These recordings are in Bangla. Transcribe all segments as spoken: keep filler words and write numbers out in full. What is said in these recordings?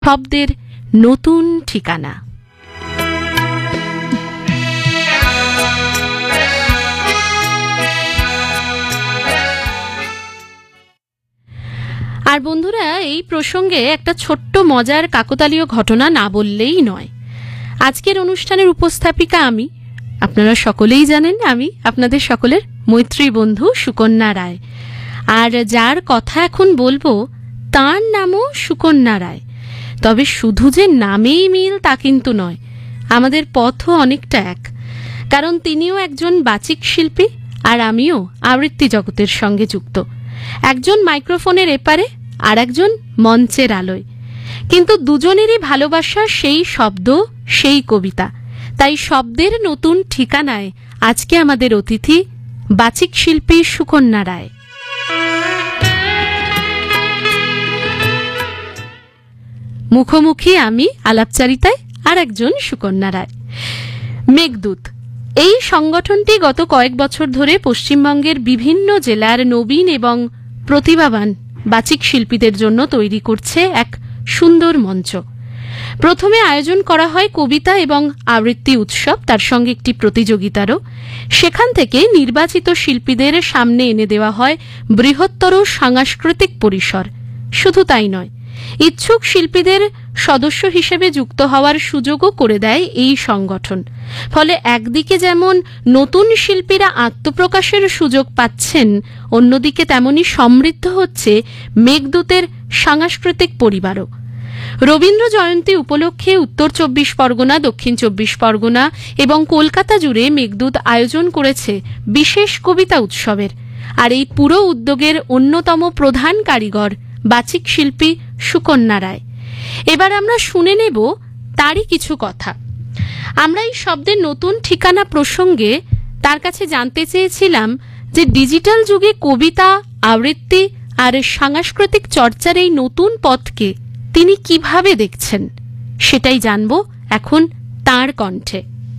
শব্দের নতুন ঠিকানা। আর বন্ধুরা, এই প্রসঙ্গে একটা ছোট্ট মজার কাকতালীয় ঘটনা না বললেই নয়। আজকের অনুষ্ঠানের উপস্থাপিকা আমি, আপনারা সকলেই জানেন আমি আপনাদের সকলের মৈত্রী বন্ধু সুকন্যা রায়। আর যার কথা এখন বলবো তার নামও সুকন্যা রায়। তবে শুধু যে নামেই মিল তা কিন্তু নয়, আমাদের পথও অনেকটা এক। কারণ তিনিও একজন বাচিক শিল্পী আর আমিও আবৃত্তি জগতের সঙ্গে যুক্ত, একজন মাইক্রোফোনের এপারে আর একজন মঞ্চের আলোয়। কিন্তু দুজনেরই ভালোবাসা সেই শব্দ, সেই কবিতা। তাই শব্দের নতুন ঠিকানায় আজকে আমাদের অতিথি বাচিক শিল্পী সুকন্যা রায়। মুখোমুখি আমি, আলাপচারিতায় আর একজন সুকন্যা রায়। মেঘদূত এই সংগঠনটি গত কয়েক বছর ধরে পশ্চিমবঙ্গের বিভিন্ন জেলার নবীন এবং প্রতিভাবান বাচিক শিল্পীদের জন্য তৈরি করছে এক সুন্দর মঞ্চ। প্রথমে আয়োজন করা হয় কবিতা এবং আবৃত্তি উৎসব, তার সঙ্গে একটি প্রতিযোগিতারও। সেখান থেকে নির্বাচিত শিল্পীদের সামনে এনে দেওয়া হয় বৃহত্তর সাংস্কৃতিক পরিসর। শুধু তাই নয়, ইচ্ছুক শিল্পীদের সদস্য হিসেবে যুক্ত হওয়ার সুযোগও করে দেয় এই সংগঠন। ফলে একদিকে যেমন নতুন শিল্পীরা আত্মপ্রকাশের সুযোগ পাচ্ছেন, অন্যদিকে তেমনি সমৃদ্ধ হচ্ছে মেঘদূতের সাংস্কৃতিক পরিবারও। রবীন্দ্র জয়ন্তী উপলক্ষে উত্তর চব্বিশ পরগনা, দক্ষিণ চব্বিশ পরগনা এবং কলকাতা জুড়ে মেঘদূত আয়োজন করেছে বিশেষ কবিতা উৎসবের। আর এই পুরো উদ্যোগের অন্যতম প্রধান কারিগর বাচিক শিল্পী সুকন্যা রায়। এবার আমরা শুনে নেব তারই কিছু কথা। আমরা এই শব্দের নতুন ঠিকানা প্রসঙ্গে তার কাছে জানতে চেয়েছিলাম যে ডিজিটাল যুগে কবিতা, আবৃত্তি আর সাংস্কৃতিক চর্চার এই নতুন পথকে তিনি কিভাবে দেখছেন, সেটাই জানব এখন তার কণ্ঠে।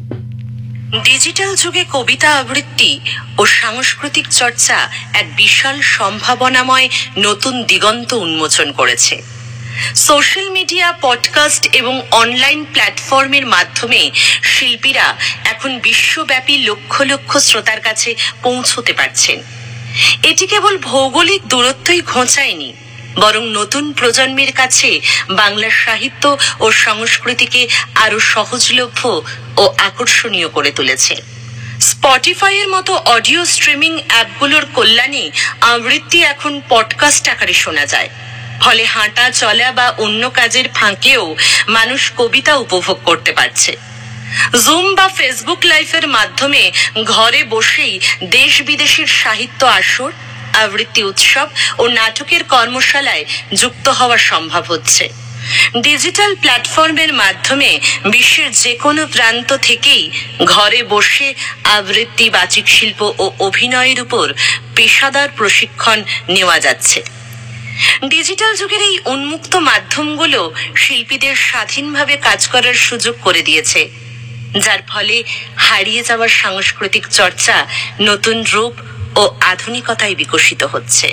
ডিজিটাল যুগে কবিতা আবৃত্তি ও সাংস্কৃতিক চর্চা এক বিশাল সম্ভাবনাময় নতুন দিগন্ত উন্মোচন করেছে। সোশ্যাল মিডিয়া, পডকাস্ট এবং অনলাইন প্ল্যাটফর্মের মাধ্যমে শিল্পীরা এখন বিশ্বব্যাপী লক্ষ লক্ষ শ্রোতার কাছে পৌঁছতে পারছেন। এটি কেবল ভৌগোলিক দূরত্বই ঘোচায়নি, বরং নতুন প্রজন্মের কাছে বাংলা সাহিত্য ও সংস্কৃতিকে আরো সহজলভ্য ও আকর্ষণীয় করে তুলেছে। স্পটিফাইয়ের মতো অডিও স্ট্রিমিং অ্যাপগুলোর কল্যাণে আবৃত্তি এখন পডকাস্ট আকারে শোনা যায়। ফলে হাঁটা, চলা বা অন্য কাজের ফাঁকেও মানুষ কবিতা উপভোগ করতে পারছে। জুম বা ফেসবুক লাইভের মাধ্যমে ঘরে বসেই দেশ বিদেশের সাহিত্য আসর, আবৃত্তি উৎসব ও নাটকের কর্মশালায় যুক্ত হওয়া সম্ভব হচ্ছে। ডিজিটাল প্ল্যাটফর্মের মাধ্যমে বিশ্বের যে কোনো প্রান্ত থেকেই ঘরে বসে আবৃত্তি, বাচিক শিল্প ও অভিনয়ের উপর পেশাদার প্রশিক্ষণ নেওয়া যাচ্ছে। ডিজিটাল যুগের এই উন্মুক্ত মাধ্যমগুলো শিল্পীদের স্বাধীনভাবে কাজ করার সুযোগ করে দিয়েছে, যার ফলে হারিয়ে যাওয়ার সাংস্কৃতিক চর্চা নতুন রূপ ও আধুনিকতায় বিকশিত হচ্ছে।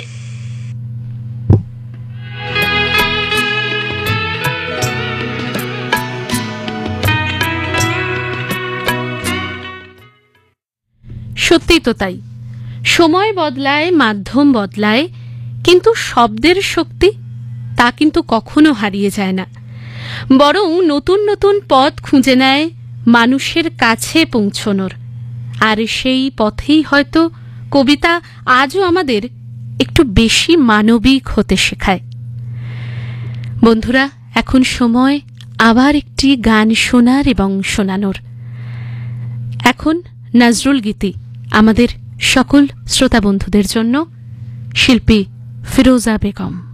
সত্যি তো তাই। সময় বদলায়, মাধ্যম বদলায়, কিন্তু শব্দের শক্তি তা কিন্তু কখনো হারিয়ে যায় না, বরং নতুন নতুন পথ খুঁজে নেয় মানুষের কাছে পৌঁছনোর। আর সেই পথেই হয়তো কবিতা আজও আমাদের একটু বেশি মানবিক হতে শেখায়। বন্ধুরা, এখন সময় আবার একটি গান শোনার এবং শোনানোর। এখন নজরুল গীতি আমাদের সকল শ্রোতা বন্ধুদের জন্য, শিল্পী ফিরোজা বেগম।